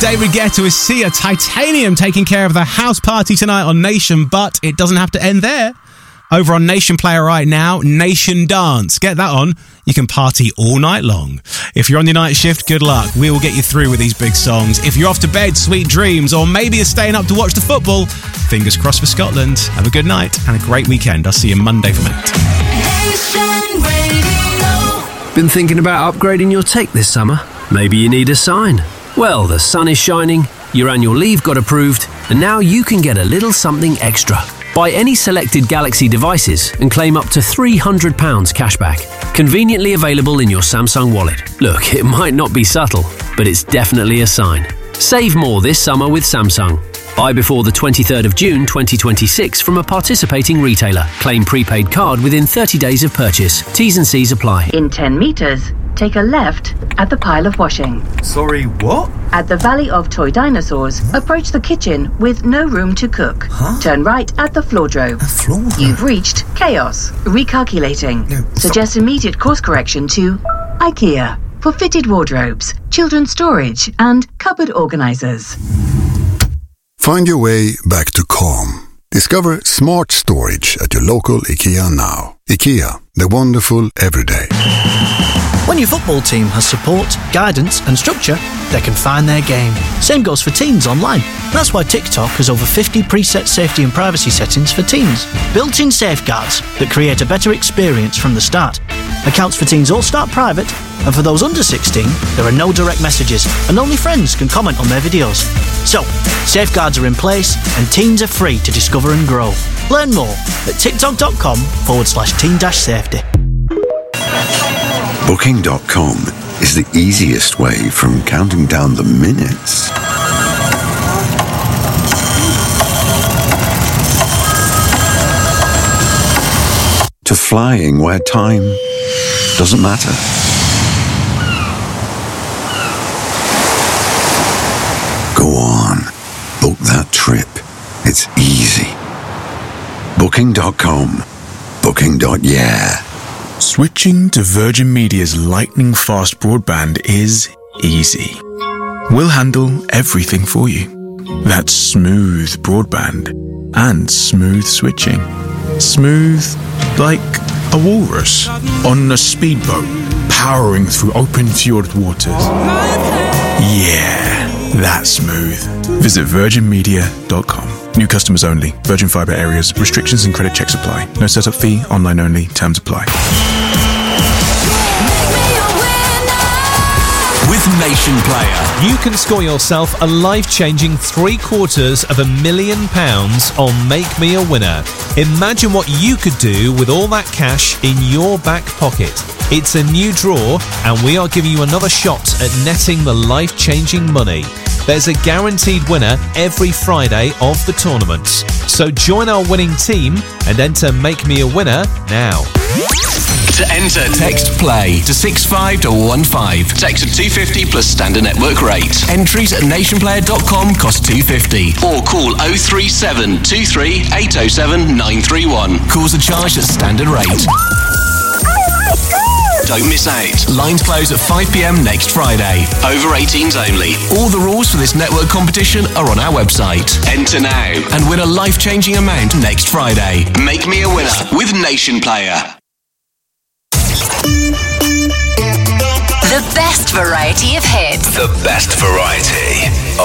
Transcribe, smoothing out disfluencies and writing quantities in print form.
David Guetta with Sia. Titanium taking care of the house party tonight on Nation, but it doesn't have to end there. Over on Nation Player right now, Nation Dance. Get that on. You can party all night long. If you're on your night shift, good luck. We will get you through with these big songs. If you're off to bed, sweet dreams. Or maybe you're staying up to watch the football, fingers crossed for Scotland. Have a good night and a great weekend. I'll see you Monday from 8. Nation Radio. Been thinking about upgrading your tech this summer? Maybe you need a sign. Well, the sun is shining, your annual leave got approved, and now you can get a little something extra. Buy any selected Galaxy devices and claim up to £300 cashback. Conveniently available in your Samsung wallet. Look, it might not be subtle, but it's definitely a sign. Save more this summer with Samsung. Buy before the 23rd of June 2026 from a participating retailer. Claim prepaid card within 30 days of purchase. T's and C's apply. In 10 metres, take a left at the pile of washing. Sorry, what? At the Valley of Toy Dinosaurs, approach the kitchen with no room to cook. Turn right at the floordrome. You've reached chaos. Recalculating. Suggest immediate course correction to IKEA for fitted wardrobes, children's storage and cupboard organisers. Find your way back to calm. Discover smart storage at your local IKEA now. IKEA, the wonderful everyday. When your football team has support, guidance and structure, they can find their game. Same goes for teens online. That's why TikTok has over 50 preset safety and privacy settings for teens. Built-in safeguards that create a better experience from the start. Accounts for teens all start private, and for those under 16, there are no direct messages, and only friends can comment on their videos. So, safeguards are in place, and teens are free to discover and grow. Learn more at tiktok.com/teen-safety. Booking.com is the easiest way from counting down the minutes to flying where time doesn't matter. Go on, book that trip. It's easy. Booking.com. Booking.yeah. Switching to Virgin Media's lightning-fast broadband is easy. We'll handle everything for you. That's smooth broadband and smooth switching. Smooth like a walrus on a speedboat powering through open fjord waters. Yeah, that's smooth. Visit virginmedia.com. New customers only. Virgin Fibre areas. Restrictions and credit checks apply. No setup fee. Online only. Terms apply. With Nation Player, you can score yourself a life-changing £750,000 on Make Me a Winner. Imagine what you could do with all that cash in your back pocket. It's a new draw, and we are giving you another shot at netting the life-changing money. There's a guaranteed winner every Friday of the tournament. So join our winning team and enter Make Me a Winner now. To enter, text PLAY to 65215. Text at 250 plus standard network rate. Entries at nationplayer.com cost £2.50. Or call 037 23 807 931. Calls are charged at standard rate. Don't miss out. Lines close at 5 p.m. next Friday. Over 18s only. All the rules for this network competition are on our website. Enter now and win a life-changing amount next Friday. Make Me a Winner with Nation Player. The best variety of hits. The best variety.